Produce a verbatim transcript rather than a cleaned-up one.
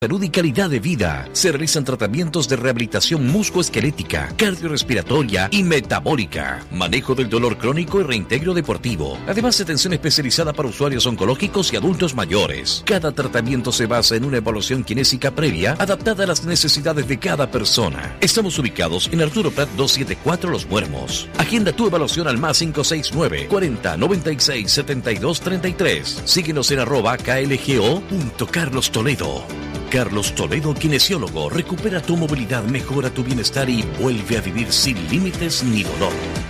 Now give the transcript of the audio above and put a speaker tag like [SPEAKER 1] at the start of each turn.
[SPEAKER 1] Salud y calidad de vida. Se realizan tratamientos de rehabilitación musculoesquelética, cardiorrespiratoria y metabólica, manejo del dolor crónico y reintegro deportivo. Además, atención especializada para usuarios oncológicos y adultos mayores. Cada tratamiento se basa en una evaluación kinésica previa adaptada a las necesidades de cada persona. Estamos ubicados en Arturo Prat doscientos setenta y cuatro Los Muermos. Agenda tu evaluación al más cinco seis nueve, cuarenta, noventa y seis, setenta y dos, treinta y tres. Síguenos en arroba klgo.Carlos Toledo. Carlos Toledo, kinesiólogo. Recupera tu movilidad, mejora tu bienestar y vuelve a vivir sin límites ni dolor.